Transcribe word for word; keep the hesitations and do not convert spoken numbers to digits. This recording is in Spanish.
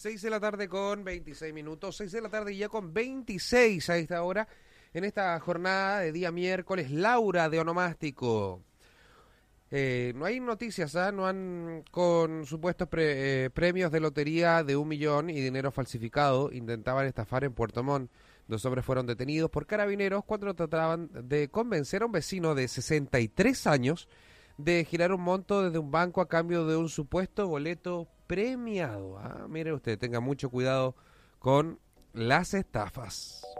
seis de la tarde con veintiséis minutos, seis de la tarde ya con veintiséis a esta hora, en esta jornada de día miércoles, Laura de Onomástico. Eh, no hay noticias, ¿eh? No han con supuestos pre, eh, premios de lotería de un millón y dinero falsificado. Intentaban estafar en Puerto Montt. Dos hombres fueron detenidos por carabineros cuando trataban de convencer a un vecino de sesenta y tres años de girar un monto desde un banco a cambio de un supuesto boleto premiado. Ah, mire usted, tenga mucho cuidado con las estafas.